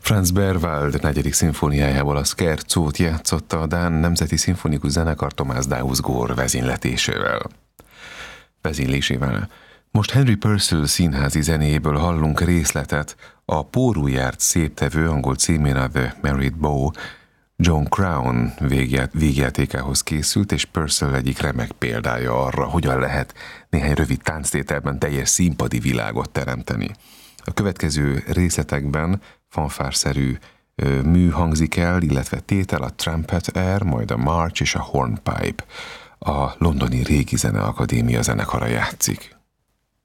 Franz Berwald 4. szimfóniájából a Scherzót játszotta a Dán Nemzeti Szimfonikus Zenekar Thomas Dausgaard vezénylésével. Most Henry Purcell színházi zenéjéből hallunk részletet, a Pórul járt széptevő angol címén a The Married Bow John Crown végjátékához készült, és Purcell egyik remek példája arra, hogyan lehet néhány rövid tánctételben teljes színpadi világot teremteni. A következő részletekben fanfárszerű mű hangzik el, illetve tétel, a trumpet air, majd a march és a hornpipe. A londoni Régi Zeneakadémia zenekara játszik.